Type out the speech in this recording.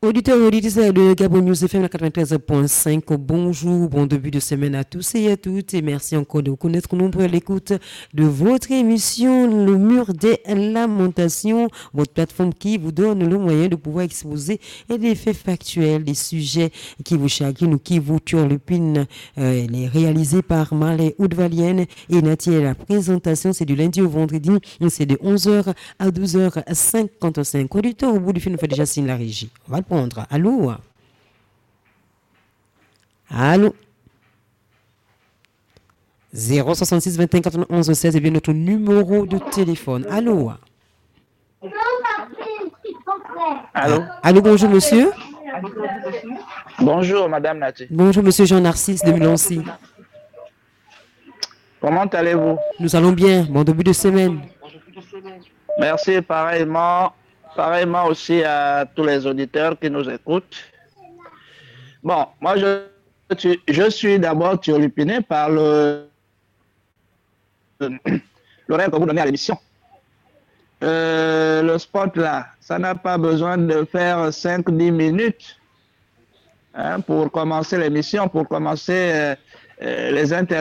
Auditeurs et auditrices de Gabon News FM 93.5, bonjour, bon début de semaine à tous et à toutes et merci encore de vous connaître nombreux à l'écoute de votre émission Le Mur des Lamentations, votre plateforme qui vous donne le moyen de pouvoir exposer des faits factuels, des sujets qui vous chagrinent ou qui vous turlupinent. Elle est réalisée par Marley Oudvalienne et Nathie. La présentation, c'est du lundi au vendredi, c'est de 11h à 12h55. Auditeur, au bout du film, on fait déjà signe la régie. On va le prendre. Allô? Allô? 066 21 91 16 est bien notre numéro de téléphone. Allô? Allô? Allô, bonjour monsieur. Bonjour, Madame Nati. Bonjour monsieur Jean-Narcisse de Milancy. Comment allez-vous? Nous allons bien. Bon début de semaine. Merci pareillement aussi à tous les auditeurs qui nous écoutent. Bon, moi je suis d'abord turlupiné par l'horaire que vous donnez à l'émission. Le spot là, ça n'a pas besoin de faire 5-10 minutes pour commencer l'émission, pour commencer les interviews.